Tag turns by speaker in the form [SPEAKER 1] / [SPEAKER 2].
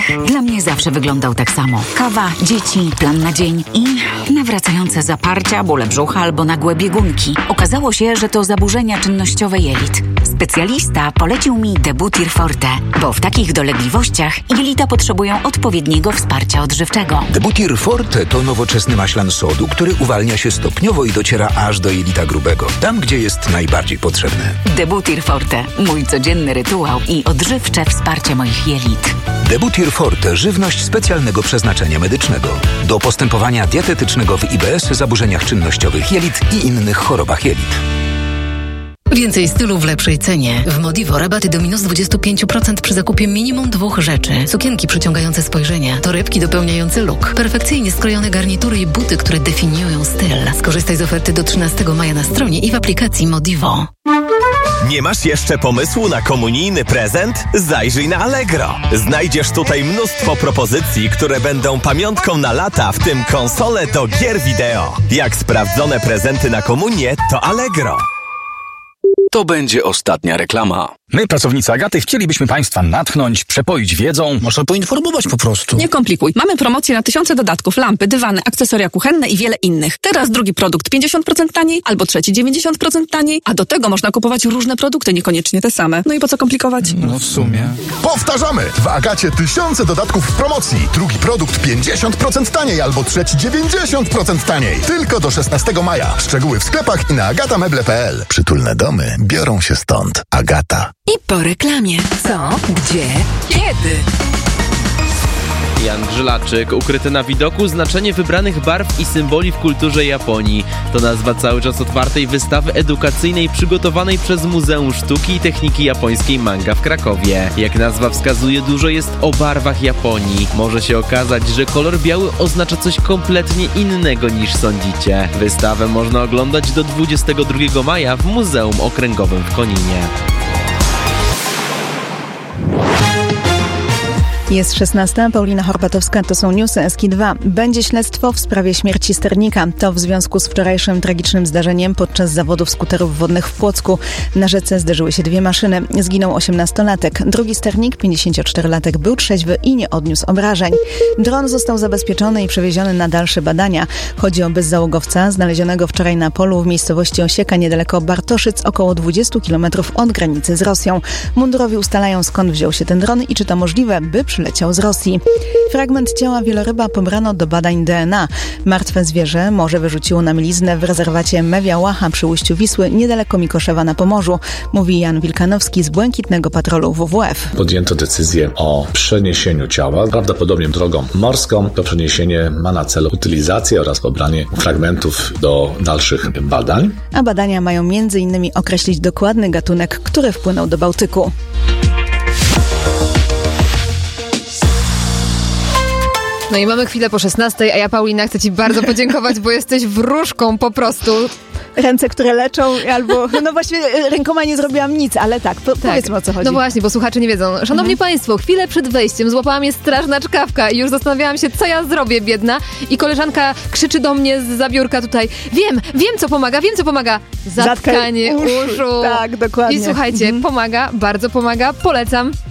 [SPEAKER 1] Dla mnie zawsze wyglądał tak samo. Kawa, dzieci, plan na dzień i nawracające zaparcia, bóle brzucha albo nagłe biegunki. Okazało się, że to zaburzenia czynnościowe jelit. Specjalista polecił mi Debutir Forte, bo w takich dolegliwościach jelita potrzebują odpowiedniego wsparcia odżywczego.
[SPEAKER 2] Debutir Forte to nowoczesny maślan sodu, który uwalnia się stopniowo i dociera aż do jelita grubego, tam gdzie jest najbardziej potrzebny.
[SPEAKER 1] Debutir Forte. Mój codzienny rytuał i odżywcze wsparcie moich jelit.
[SPEAKER 2] Debutir Forte. Żywność specjalnego przeznaczenia medycznego. Do postępowania dietetycznego w IBS, zaburzeniach czynnościowych jelit i innych chorobach jelit.
[SPEAKER 3] Więcej stylu w lepszej cenie. W Modivo rabaty do minus 25% przy zakupie minimum 2 rzeczy. Sukienki przyciągające spojrzenia, torebki dopełniające look, perfekcyjnie skrojone garnitury i buty, które definiują styl. Skorzystaj z oferty do 13 maja na stronie i w aplikacji Modivo.
[SPEAKER 4] Nie masz jeszcze pomysłu na komunijny prezent? Zajrzyj na Allegro. Znajdziesz tutaj mnóstwo propozycji, które będą pamiątką na lata, w tym konsole do gier wideo. Jak sprawdzone prezenty na komunię, to Allegro.
[SPEAKER 5] To będzie ostatnia reklama.
[SPEAKER 6] My, pracownicy Agaty, chcielibyśmy Państwa natchnąć, przepoić wiedzą.
[SPEAKER 7] Można poinformować po prostu.
[SPEAKER 8] Nie komplikuj. Mamy promocję na tysiące dodatków, lampy, dywany, akcesoria kuchenne i wiele innych. Teraz drugi produkt 50% taniej, albo trzeci 90% taniej, a do tego można kupować różne produkty, niekoniecznie te same. No i po co komplikować?
[SPEAKER 6] No w sumie.
[SPEAKER 9] Powtarzamy! W Agacie tysiące dodatków w promocji. Drugi produkt 50% taniej, albo trzeci 90% taniej. Tylko do 16 maja. Szczegóły w sklepach i na agatameble.pl. Przytulne domy biorą się stąd. Agata.
[SPEAKER 3] I po reklamie. Co? Gdzie? Kiedy?
[SPEAKER 10] Jan Grzylaczyk. Ukryte na widoku znaczenie wybranych barw i symboli w kulturze Japonii. To nazwa cały czas otwartej wystawy edukacyjnej przygotowanej przez Muzeum Sztuki i Techniki Japońskiej Manga w Krakowie. Jak nazwa wskazuje, dużo jest o barwach Japonii. Może się okazać, że kolor biały oznacza coś kompletnie innego niż sądzicie. Wystawę można oglądać do 22 maja w Muzeum Okręgowym w Koninie.
[SPEAKER 11] Jest 16. Paulina Horbatowska, to są newsy SK2. Będzie śledztwo w sprawie śmierci sternika. To w związku z wczorajszym tragicznym zdarzeniem podczas zawodów skuterów wodnych w Płocku. Na rzece zderzyły się 2 maszyny. Zginął 18-latek. Drugi sternik, 54-latek, był trzeźwy i nie odniósł obrażeń. Dron został zabezpieczony i przewieziony na dalsze badania. Chodzi o bezzałogowca znalezionego wczoraj na polu w miejscowości Osieka niedaleko Bartoszyc, około 20 km od granicy z Rosją. Mundurowi ustalają, skąd wziął się ten dron i czy to możliwe, by przyleciał z Rosji. Fragment ciała wieloryba pobrano do badań DNA. Martwe zwierzę morze wyrzuciło na mieliznę w rezerwacie Mewia-Łacha przy ujściu Wisły, niedaleko Mikoszewa na Pomorzu, mówi Jan Wilkanowski z Błękitnego Patrolu WWF.
[SPEAKER 12] Podjęto decyzję o przeniesieniu ciała, prawdopodobnie drogą morską. To przeniesienie ma na celu utylizację oraz pobranie fragmentów do dalszych badań.
[SPEAKER 11] A badania mają m.in. określić dokładny gatunek, który wpłynął do Bałtyku.
[SPEAKER 13] No i mamy chwilę po 16, a ja, Paulina, chcę Ci bardzo podziękować, bo jesteś wróżką po prostu.
[SPEAKER 11] Ręce, które leczą, albo... No właściwie rękoma nie zrobiłam nic, ale tak, powiedzmy, o co chodzi.
[SPEAKER 13] No właśnie, bo słuchacze nie wiedzą. Szanowni Państwo, chwilę przed wejściem złapała mnie straszna czkawka i już zastanawiałam się, co ja zrobię, biedna. I koleżanka krzyczy do mnie z biurka tutaj: wiem co pomaga. Zatkanie uszu.
[SPEAKER 11] Tak, dokładnie.
[SPEAKER 13] I słuchajcie, pomaga, bardzo pomaga, polecam.